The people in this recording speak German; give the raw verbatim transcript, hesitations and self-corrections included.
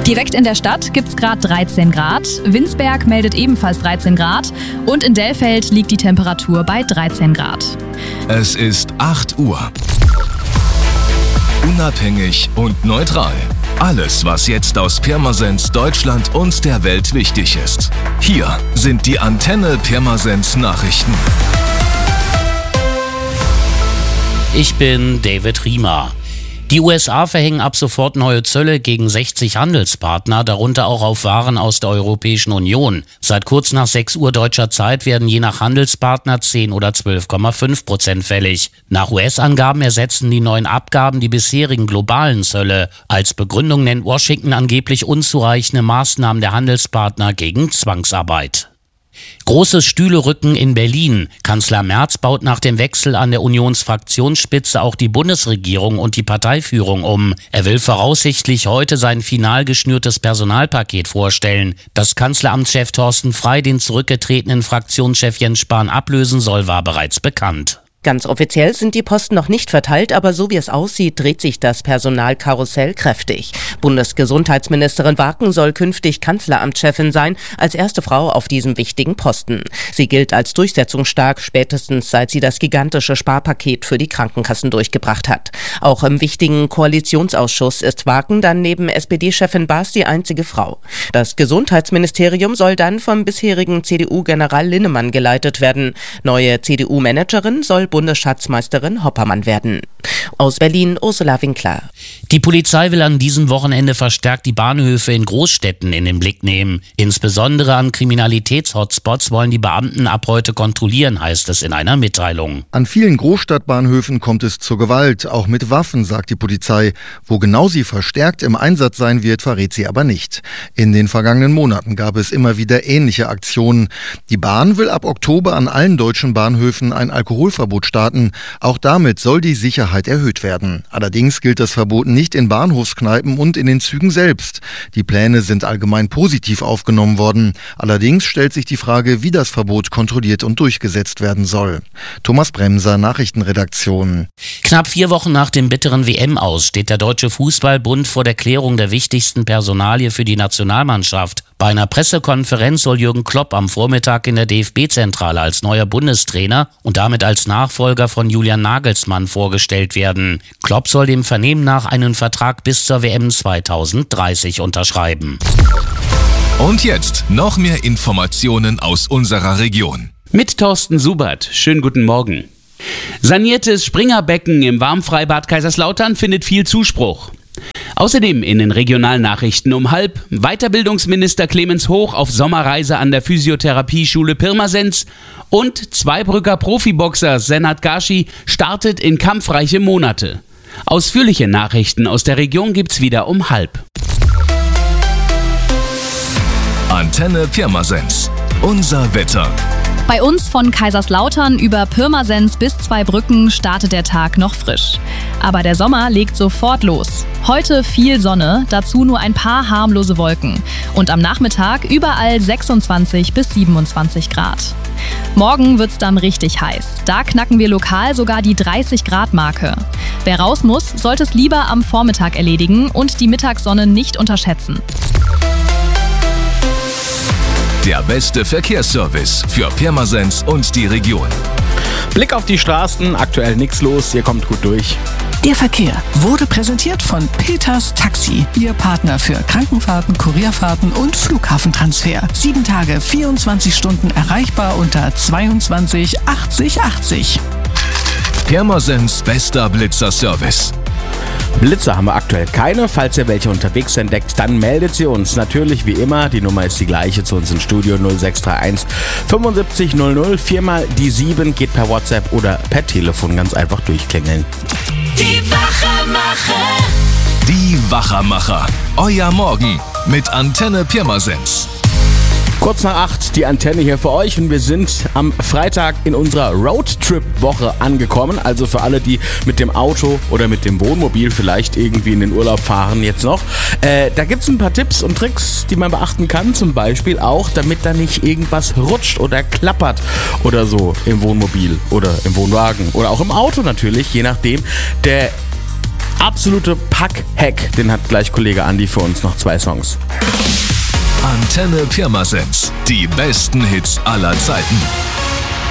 Direkt in der Stadt gibt's gerade dreizehn Grad, Winsberg meldet ebenfalls dreizehn Grad und in Dellfeld liegt die Temperatur bei dreizehn Grad. Es ist acht Uhr. Unabhängig und neutral. Alles, was jetzt aus Pirmasens, Deutschland und der Welt wichtig ist. Hier sind die Antenne Pirmasens Nachrichten. Ich bin David Riemer. Die U S A verhängen ab sofort neue Zölle gegen sechzig Handelspartner, darunter auch auf Waren aus der Europäischen Union. Seit kurz nach sechs Uhr deutscher Zeit werden je nach Handelspartner zehn oder zwölf Komma fünf Prozent fällig. Nach U S-Angaben ersetzen die neuen Abgaben die bisherigen globalen Zölle. Als Begründung nennt Washington angeblich unzureichende Maßnahmen der Handelspartner gegen Zwangsarbeit. Großes Stühlerücken in Berlin. Kanzler Merz baut nach dem Wechsel an der Unionsfraktionsspitze auch die Bundesregierung und die Parteiführung um. Er will voraussichtlich heute sein final geschnürtes Personalpaket vorstellen. Dass Kanzleramtschef Thorsten Frey den zurückgetretenen Fraktionschef Jens Spahn ablösen soll, war bereits bekannt. Ganz offiziell sind die Posten noch nicht verteilt, aber so wie es aussieht, dreht sich das Personalkarussell kräftig. Bundesgesundheitsministerin Waken soll künftig Kanzleramtschefin sein, als erste Frau auf diesem wichtigen Posten. Sie gilt als durchsetzungsstark, spätestens seit sie das gigantische Sparpaket für die Krankenkassen durchgebracht hat. Auch im wichtigen Koalitionsausschuss ist Waken dann neben S P D-Chefin Baas die einzige Frau. Das Gesundheitsministerium soll dann vom bisherigen C D U-General Linnemann geleitet werden. Neue C D U-Managerin soll Bundesschatzmeisterin Hoppermann werden. Aus Berlin, Ursula Winkler. Die Polizei will an diesem Wochenende verstärkt die Bahnhöfe in Großstädten in den Blick nehmen. Insbesondere an Kriminalitätshotspots wollen die Beamten ab heute kontrollieren, heißt es in einer Mitteilung. An vielen Großstadtbahnhöfen kommt es zur Gewalt, auch mit Waffen, sagt die Polizei. Wo genau sie verstärkt im Einsatz sein wird, verrät sie aber nicht. In den vergangenen Monaten gab es immer wieder ähnliche Aktionen. Die Bahn will ab Oktober an allen deutschen Bahnhöfen ein Alkoholverbot starten. Auch damit soll die Sicherheit erhöht werden. Allerdings gilt das Verbot nicht in Bahnhofskneipen und in den Zügen selbst. Die Pläne sind allgemein positiv aufgenommen worden. Allerdings stellt sich die Frage, wie das Verbot kontrolliert und durchgesetzt werden soll. Thomas Bremser, Nachrichtenredaktion. Knapp vier Wochen nach dem bitteren W M-Aus steht der Deutsche Fußballbund vor der Klärung der wichtigsten Personalie für die Nationalmannschaft. Bei einer Pressekonferenz soll Jürgen Klopp am Vormittag in der D F B-Zentrale als neuer Bundestrainer und damit als Nachfolger von Julian Nagelsmann vorgestellt werden. Klopp soll dem Vernehmen nach einen Vertrag bis zur W M zweitausenddreißig unterschreiben. Und jetzt noch mehr Informationen aus unserer Region. Mit Thorsten Subert. Schönen guten Morgen. Saniertes Springerbecken im Warmfreibad Kaiserslautern findet viel Zuspruch. Außerdem in den regionalen Nachrichten um halb Weiterbildungsminister Clemens Hoch auf Sommerreise an der Physiotherapieschule Pirmasens und Zweibrücker Profiboxer Senat Gashi startet in kampfreiche Monate. Ausführliche Nachrichten aus der Region gibt's wieder um halb. Antenne Pirmasens. Unser Wetter. Bei uns von Kaiserslautern über Pirmasens bis Zweibrücken startet der Tag noch frisch. Aber der Sommer legt sofort los. Heute viel Sonne, dazu nur ein paar harmlose Wolken. Und am Nachmittag überall sechsundzwanzig bis siebenundzwanzig Grad. Morgen wird's dann richtig heiß. Da knacken wir lokal sogar die dreißig Grad Marke. Wer raus muss, sollte es lieber am Vormittag erledigen und die Mittagssonne nicht unterschätzen. Der beste Verkehrsservice für Pirmasens und die Region. Blick auf die Straßen, aktuell nichts los, ihr kommt gut durch. Der Verkehr wurde präsentiert von Peters Taxi, Ihr Partner für Krankenfahrten, Kurierfahrten und Flughafentransfer. Sieben Tage, vierundzwanzig Stunden erreichbar unter zweiundzwanzig achtzig achtzig. Pirmasens bester Blitzer-Service. Blitzer haben wir aktuell keine. Falls ihr welche unterwegs entdeckt, dann meldet sie uns. Natürlich wie immer, die Nummer ist die gleiche zu uns im Studio null sechs drei eins fünfundsiebzig null null. Viermal die sieben geht per WhatsApp oder per Telefon ganz einfach durchklingeln. Die Wachermacher. Die Wachermacher. Euer Morgen mit Antenne Pirmasens. Kurz nach acht, die Antenne hier für euch und wir sind am Freitag in unserer Roadtrip-Woche angekommen. Also für alle, die mit dem Auto oder mit dem Wohnmobil vielleicht irgendwie in den Urlaub fahren jetzt noch. Äh, da gibt es ein paar Tipps und Tricks, die man beachten kann. Zum Beispiel auch, damit da nicht irgendwas rutscht oder klappert oder so im Wohnmobil oder im Wohnwagen oder auch im Auto natürlich, je nachdem. Der absolute Pack-Hack. Den hat gleich Kollege Andi für uns noch zwei Songs. Antenne Pirmasens. Die besten Hits aller Zeiten.